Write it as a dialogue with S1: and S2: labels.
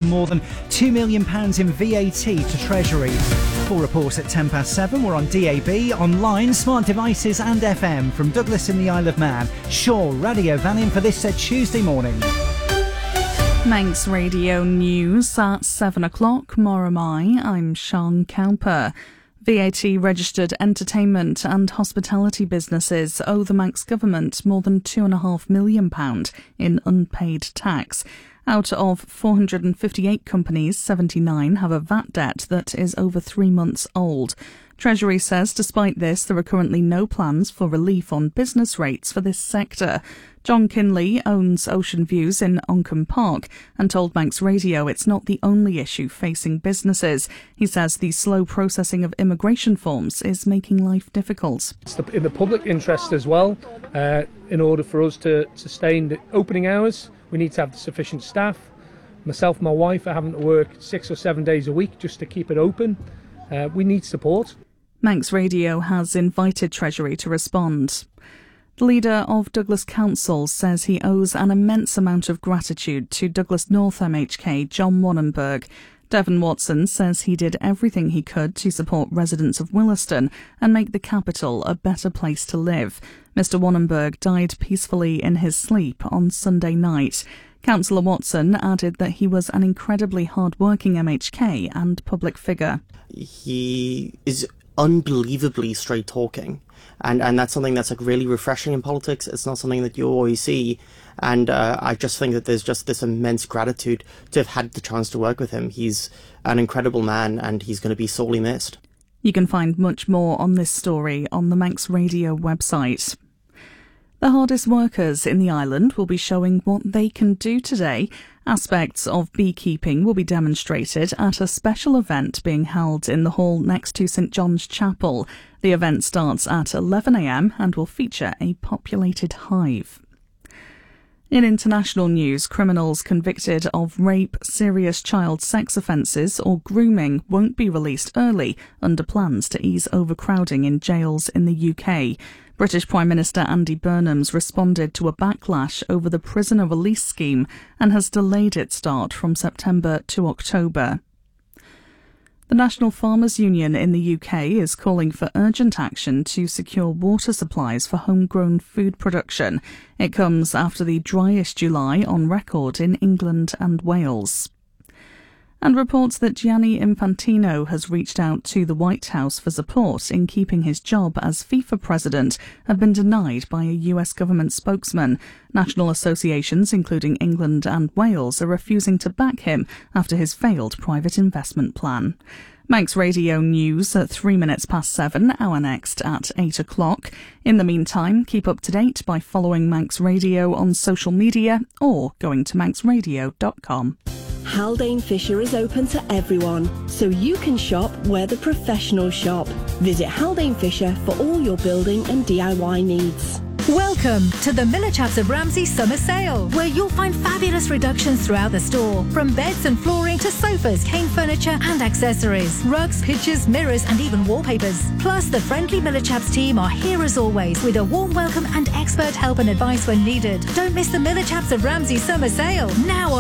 S1: more than £2 million in VAT to Treasury. Full report at 7:10. We're on DAB, online, smart devices and FM from Douglas in the Isle of Man. Shaw Radio Valiant for this Tuesday morning.
S2: Manx Radio News at 7 o'clock. Moramai, I'm Sean Cowper. VAT-registered entertainment and hospitality businesses owe the Manx government more than £2.5 million in unpaid tax. Out of 458 companies, 79 have a VAT debt that is over 3 months old. Treasury says despite this, there are currently no plans for relief on business rates for this sector. John Kinley owns Ocean Views in Oncombe Park and told Manx Radio it's not the only issue facing businesses. He says the slow processing of immigration forms is making life difficult.
S3: It's in the public interest as well. In order for us to sustain the opening hours, we need to have sufficient staff. Myself and my wife are having to work 6 or 7 days a week just to keep it open. We need support.
S2: Manx Radio has invited Treasury to respond. The leader of Douglas Council says he owes an immense amount of gratitude to Douglas North MHK John Wannenberg. Devon Watson says he did everything he could to support residents of Williston and make the capital a better place to live. Mr Wannenberg died peacefully in his sleep on Sunday night. Councillor Watson added that he was an incredibly hard-working MHK and public figure.
S4: He is unbelievably straight talking, and that's something that's like really refreshing in politics. It's not something that you always see, and I just think that there's just this immense gratitude to have had the chance to work with him. He's an incredible man and he's going to be sorely missed.
S2: You can find much more on this story on the Manx Radio website. The hardest workers in the island will be showing what they can do today. Aspects of beekeeping will be demonstrated at a special event being held in the hall next to St John's Chapel. The event starts at 11 a.m. and will feature a populated hive. In international news, criminals convicted of rape, serious child sex offences or grooming won't be released early under plans to ease overcrowding in jails in the UK. British Prime Minister Andy Burnham's responded to a backlash over the prisoner release scheme and has delayed its start from September to October. The National Farmers Union in the UK is calling for urgent action to secure water supplies for homegrown food production. It comes after the driest July on record in England and Wales. And reports that Gianni Infantino has reached out to the White House for support in keeping his job as FIFA president have been denied by a US government spokesman. National associations, including England and Wales, are refusing to back him after his failed private investment plan. Manx Radio News at 7:03, our next at 8 o'clock. In the meantime, keep up to date by following Manx Radio on social media or going to manxradio.com.
S5: Haldane Fisher is open to everyone, so you can shop where the professionals shop. Visit Haldane Fisher for all your building and DIY needs.
S6: Welcome to the Miller Chaps of Ramsey Summer Sale, where you'll find fabulous reductions throughout the store. From beds and flooring to sofas, cane furniture and accessories, rugs, pictures, mirrors and even wallpapers. Plus, the friendly Miller Chaps team are here as always with a warm welcome and expert help and advice when needed. Don't miss the Miller Chaps of Ramsey Summer Sale. Now